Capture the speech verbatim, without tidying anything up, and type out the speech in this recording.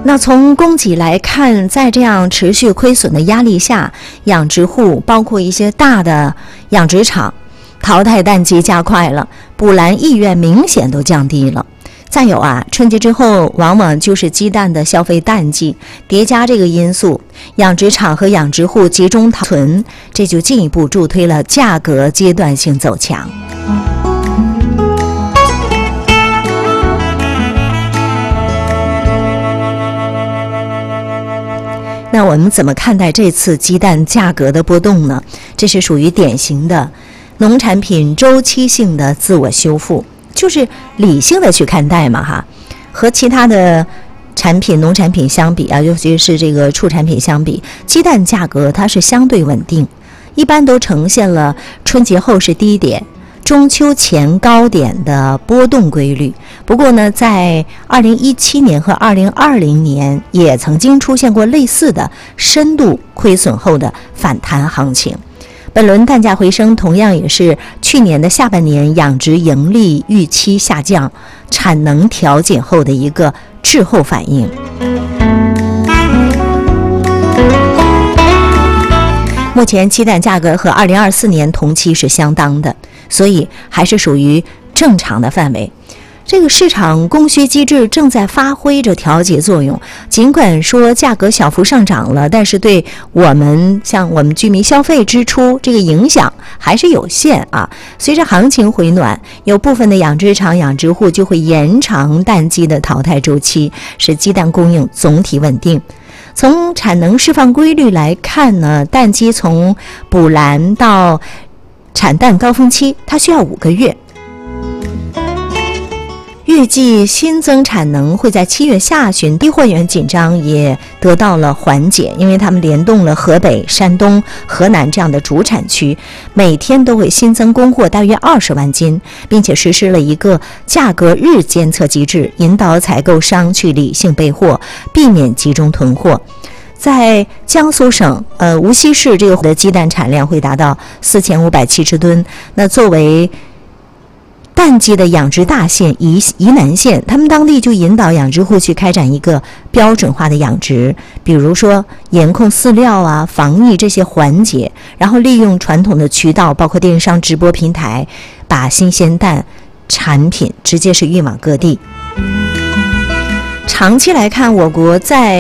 那从供给来看，在这样持续亏损的压力下，养殖户包括一些大的养殖场淘汰蛋鸡加快了，捕栏意愿明显都降低了。再有啊，春节之后往往就是鸡蛋的消费淡季，叠加这个因素，养殖场和养殖户集中讨存，这就进一步助推了价格阶段性走强。那我们怎么看待这次鸡蛋价格的波动呢？这是属于典型的农产品周期性的自我修复，就是理性的去看待嘛哈。和其他的产品农产品相比啊，尤其是这个畜产品相比，鸡蛋价格它是相对稳定，一般都呈现了春节后是低点，中秋前高点的波动规律。不过呢，在二零一七年和二零二零年也曾经出现过类似的深度亏损后的反弹行情。本轮蛋价回升同样也是去年的下半年养殖盈利预期下降、产能调节后的一个滞后反应。目前鸡蛋价格和二零二四年同期是相当的，所以还是属于正常的范围。这个市场供需机制正在发挥着调节作用，尽管说价格小幅上涨了，但是对我们像我们居民消费支出这个影响还是有限啊。随着行情回暖，有部分的养殖场养殖户就会延长蛋鸡的淘汰周期，使鸡蛋供应总体稳定。从产能释放规律来看呢，蛋鸡从捕栏到产蛋高峰期它需要五个月，预计新增产能会在七月下旬，低货源紧张也得到了缓解，因为他们联动了河北、山东、河南这样的主产区，每天都会新增供货大约二十万斤，并且实施了一个价格日监测机制，引导采购商去理性备货，避免集中囤货。在江苏省呃无锡市，这个的鸡蛋产量会达到四千五百七十吨。那作为蛋鸡的养殖大县宜宜南县，他们当地就引导养殖户去开展一个标准化的养殖，比如说严控饲料啊、防疫这些环节，然后利用传统的渠道，包括电商直播平台，把新鲜蛋产品直接是运往各地。长期来看，我国在